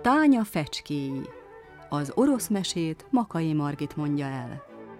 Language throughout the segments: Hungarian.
Tánya fecskéi. Az orosz mesét Makay Margit mondja el.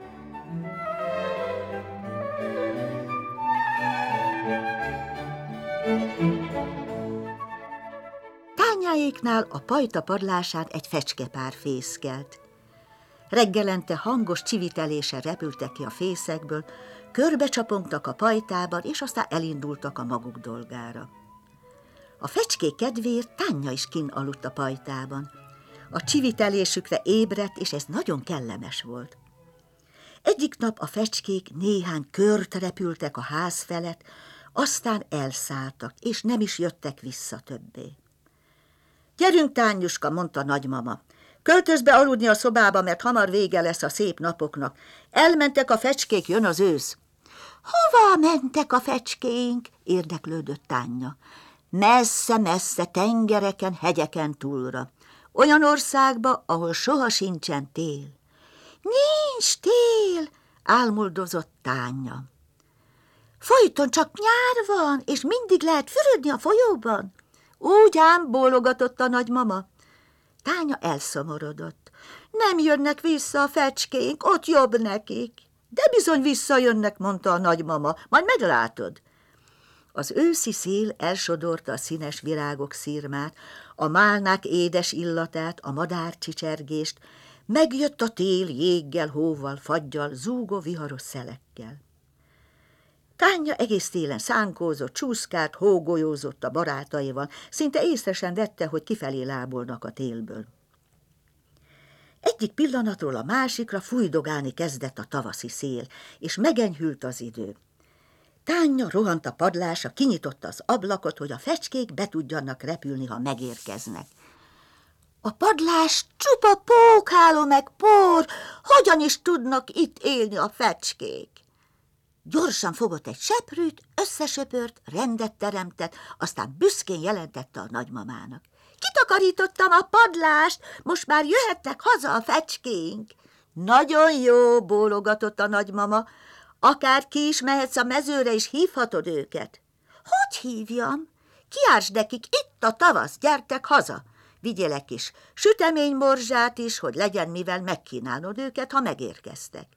Tányáéknál a pajta padlásán egy fecskepár fészkelt. Reggelente hangos csiviteléssel repültek ki a fészekből, körbecsapongtak a pajtában, és aztán elindultak a maguk dolgára. A fecskék kedvéért Tánya is kinn aludt a pajtában. A csivitelésükre ébredt, és ez nagyon kellemes volt. Egyik nap a fecskék néhány kört repültek a ház felett, aztán elszálltak, és nem is jöttek vissza többé. Gyerünk, Tányuska, mondta nagymama. Költözz be aludni a szobába, mert hamar vége lesz a szép napoknak. Elmentek a fecskék, jön az ősz. Hová mentek a fecskéink? Érdeklődött Tánya. Messze-messze tengereken, hegyeken túlra. Olyan országba, ahol soha sincsen tél. Nincs tél, álmoddozott Tánya. Folyton csak nyár van, és mindig lehet fürödni a folyóban. Úgy ám, bólogatott a nagymama. Tánya elszomorodott. Nem jönnek vissza a fecskéink, ott jobb nekik. De bizony visszajönnek, mondta a nagymama, majd meglátod. Az őszi szél elsodorta a színes virágok szirmát, a málnák édes illatát, a madárcsicsergést, megjött a tél jéggel, hóval, faggyal, zúgó viharos szelekkel. Tánya egész télen szánkózott, csúszkált, hógolyózott a barátaival, szinte észre sem vette, hogy kifelé lábolnak a télből. Egyik pillanatról a másikra fújdogálni kezdett a tavaszi szél, és megenyhült az idő. Tánya rohant a padlásra, kinyitotta az ablakot, hogy a fecskék be tudjanak repülni, ha megérkeznek. A padlás csupa pókháló meg por, hogyan is tudnak itt élni a fecskék? Gyorsan fogott egy seprűt, összesöpört, rendet teremtett, aztán büszkén jelentette a nagymamának. Kitakarítottam a padlást, most már jöhetnek haza a fecskéink. Nagyon jó, bólogatott a nagymama, akár ki is mehetsz a mezőre, és hívhatod őket. Hogy hívjam? Kiáltsd nekik, itt a tavasz, gyertek haza. Vigyél egy kis süteménymorzsát is, hogy legyen mivel megkínálnod őket, ha megérkeztek.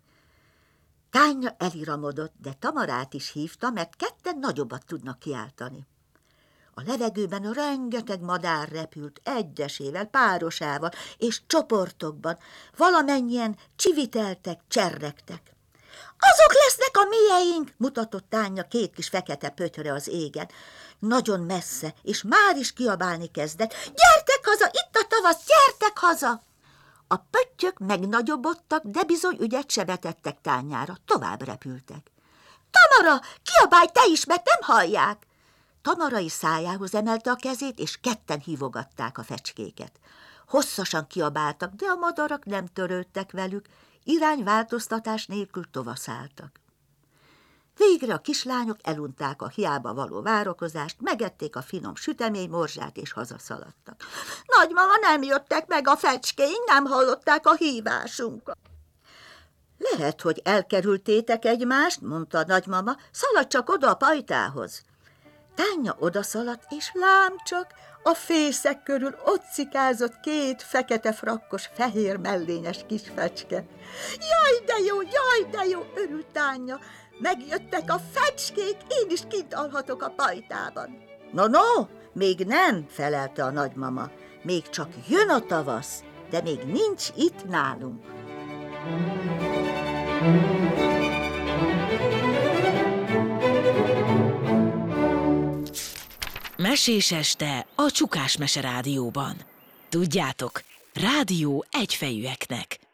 Tánya eliramodott, de Tamarát is hívta, mert ketten nagyobbat tudnak kiáltani. A levegőben rengeteg madár repült, egyesével, párosával és csoportokban, valamennyien csiviteltek, cserregtek. Azok lesznek a mieink, mutatott Tánya két kis fekete pöttyöre az égen. Nagyon messze, és már is kiabálni kezdett. Gyertek haza, itt a tavasz, gyertek haza! A pöttyök megnagyobbodtak, de bizony ügyet se vetettek Tányára, tovább repültek. Tamara, kiabálj te is, mert nem hallják! Tamara is szájához emelte a kezét, és ketten hívogatták a fecskéket. Hosszasan kiabáltak, de a madarak nem törődtek velük, irányváltoztatás nélkül tovaszálltak. Végre a kislányok elunták a hiába való várakozást, megették a finom süteménymorzsát, és hazaszaladtak. Nagymama, nem jöttek meg a fecskéink, nem hallották a hívásunkat. Lehet, hogy elkerültétek egymást, mondta a nagymama, szaladj csak oda a pajtához. Tánya odaszaladt, és lám csak, a fészek körül ott cikázott két fekete frakkos, fehér mellényes kis fecske. Jaj, de jó, örült Tánya. Megjöttek a fecskék, én is kint alhatok a pajtában. No, még nem, felelte a nagymama. Még csak jön a tavasz, de még nincs itt nálunk. Mesés este a Csukás Mese Rádióban. Tudjátok, rádió egyfejűeknek.